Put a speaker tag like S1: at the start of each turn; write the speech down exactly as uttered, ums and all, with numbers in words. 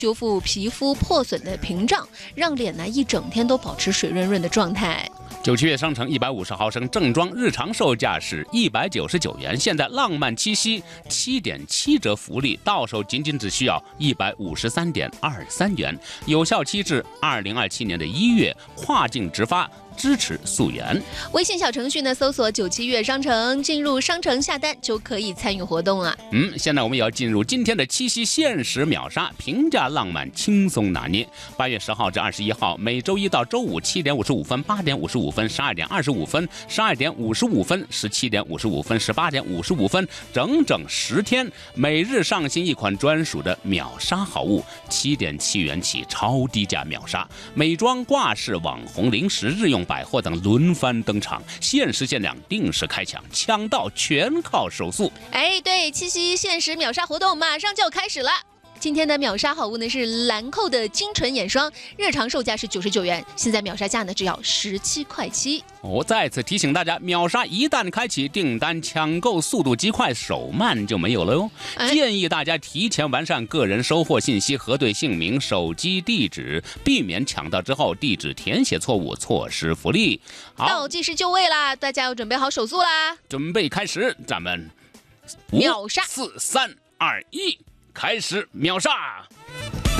S1: 修复皮肤破损的屏障，让脸呢一整天都保持水润润的状态。
S2: 九七月商城一百五十毫升正装日常售价是一百九十九元，现在浪漫七夕七点七折福利，到手仅仅只需要一百五十三点二三元，有效期至二零二七年的一月，跨境直发。支持溯源，
S1: 微信小程序呢，搜索九七月商城，进入商城下单就可以参与活动了。
S2: 嗯，现在我们也要进入今天的七夕限时秒杀，平价浪漫，轻松拿捏。八月十号至二十一号，每周一到周五七点五十五分、八点五十五分、十二点二十五分、十二点五十五分、十七点五十五分、十八点五十五分，整整十天，每日上新一款专属的秒杀好物，七点七元起超低价秒杀，美妆、挂饰、网红、零食、日用百货等轮番登场，限时限量，定时开抢，抢到全靠手速。
S1: 哎，对，七夕限时秒杀活动马上就要开始了。今天的秒杀好物呢是兰蔻的精纯眼霜，日常售价是九十九元，现在秒杀价呢只要十七块七。
S2: 我、哦、再次提醒大家，秒杀一旦开启，订单抢购速度极快，手慢就没有了哟。哎、建议大家提前完善个人收货信息，核对姓名、手机地址，避免抢到之后地址填写错误，错失福利。好，
S1: 倒计时就位啦，大家要准备好手速啦！
S2: 准备开始，咱们
S1: 秒杀，
S2: 四三二一。开始秒杀！